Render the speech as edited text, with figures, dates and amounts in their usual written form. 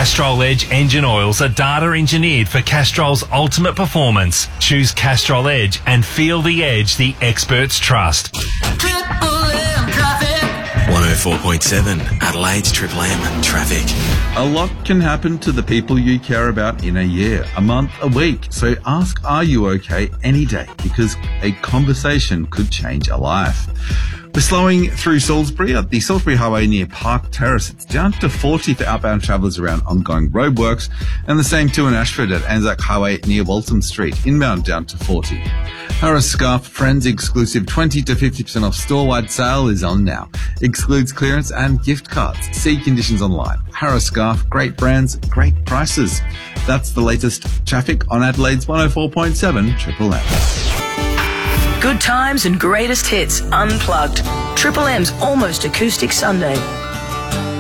Castrol Edge engine oils are data engineered for Castrol's ultimate performance. Choose Castrol Edge and feel the edge the experts trust. 104.7 Adelaide's Triple M traffic. A lot can happen to the people you care about in a year, a month, a week. So ask, are you okay any day? Because a conversation could change a life. We're slowing through Salisbury at the Salisbury Highway near Park Terrace. It's down to 40 for outbound travellers around ongoing roadworks, and the same too in Ashford at Anzac Highway near Waltham Street, inbound down to 40. Harris Scarf Friends exclusive 20 to 50% off store-wide sale is on now. Excludes clearance and gift cards. See conditions online. Harris Scarf, great brands, great prices. That's the latest traffic on Adelaide's 104.7 Triple M. Good times and greatest hits unplugged. Triple M's Almost Acoustic Sunday.